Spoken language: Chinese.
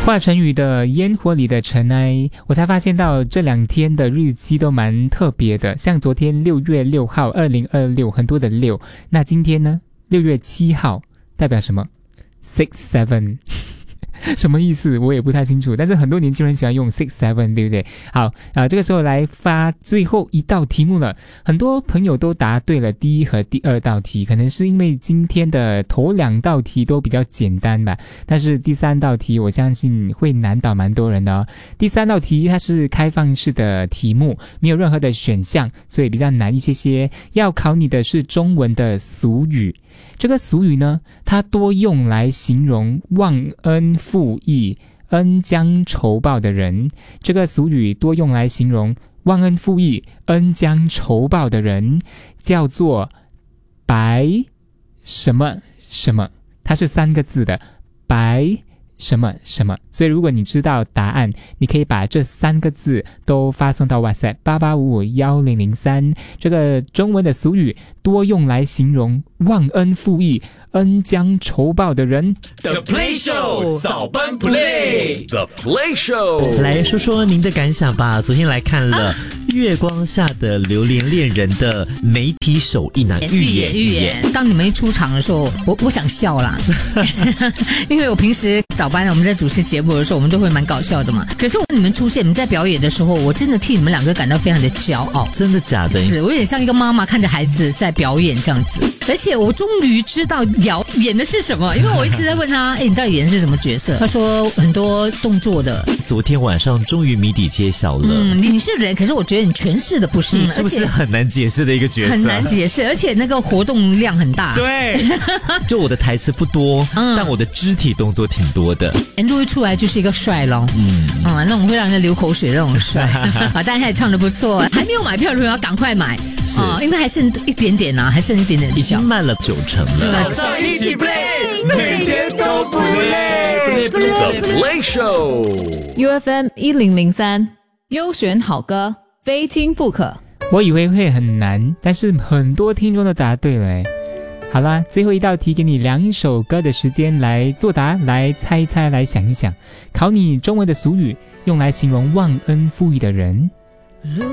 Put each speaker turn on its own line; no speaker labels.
华晨宇的烟火里的尘埃，我才发现到这2天的日期都蛮特别的，像昨天6月6号2026，很多的6，那今天呢6月7号代表什么？ 6-7什么意思我也不太清楚，但是很多年轻人喜欢用 6-7， 对不对？好，这个时候来发最后一道题目了，很多朋友都答对了第1和第2道题，可能是因为今天的头2道题都比较简单吧，但是第3道题我相信会难倒蛮多人的哦。第3道题它是开放式的题目，没有任何的选项，所以比较难一些些，要考你的是中文的俗语。这个俗语呢，它多用来形容忘恩负义、恩将仇报的人。这个俗语多用来形容忘恩负义、恩将仇报的人，叫做白什么什么，它是3个字的，白什么什么。所以如果你知道答案，你可以把这3个字都发送到 WhatsApp 88551003。这个中文的俗语多用来形容忘恩负义、恩将仇报的人。
The Play Show 早班 Play The Play Show，
来说说您的感想吧。昨天来看了月光下的榴莲恋人的媒体首映啊，预演。
当你们一出场的时候，我想笑啦，因为我平时早班我们在主持节目的时候，我们都会蛮搞笑的嘛。可是你们出现，你们在表演的时候，我真的替你们2个感到非常的骄傲。
真的假的？
是，我有点像一个妈妈看着孩子在表演这样子。而且我终于知道瑶演的是什么，因为我一直在问他，你到底演的是什么角色？他说很多动作的。
昨天晚上终于谜底揭晓了。
你是人，可是我觉得你诠释的不是，
是不是很难解释的一个角色？
很难解释，而且那个活动量很大。
对，就我的台词不多，但我的肢体动作挺多的。
人一出来就是一个帅咯，那种会让人流口水的那种帅但他也唱得不错，还没有买票的朋友要赶快买因为还剩一点点啊，还剩一点点，
已经卖了90%了。
早上一起 play， 每天都不累。The Play Show
UFM 1003，优选好歌，非听不可。
我以为会很难，但是很多听众都答对了诶。好啦，最后一道题给你2首歌的时间来作答，来猜一猜，来想一想，考你中文的俗语，用来形容忘恩负义的人。